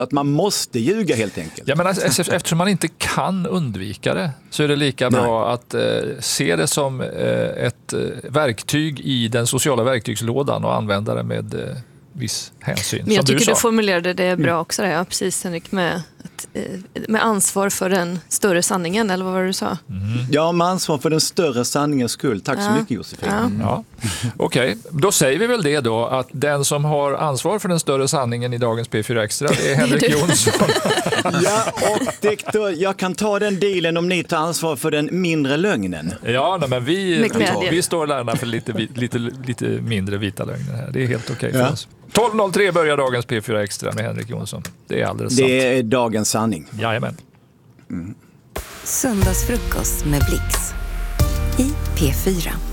Att man måste ljuga helt enkelt. Ja, men eftersom man inte kan undvika det så är det lika bra att se det som ett verktyg i den sociala verktygslådan och använda det med viss hänsyn. Men jag tycker du formulerade det bra också, ja, precis Henrik, med ansvar för den större sanningen, eller vad var det du sa? Ja, med ansvar för den större sanningens skull. Tack så mycket, Josefin. Ja. Okej, då säger vi väl det då, att den som har ansvar för den större sanningen i dagens P4 Extra, det är Henrik Jonsson. Ja, och jag kan ta den dealen om ni tar ansvar för den mindre lögnen. Ja, men vi står gärna för lite mindre vita lögner här. Det är helt okej för oss. 12.03 börjar dagens P4 Extra med Henrik Jonsson. Det är alldeles sant. Det är dagens sanning. Jajamän. Söndagsfrukost med Blix i P4.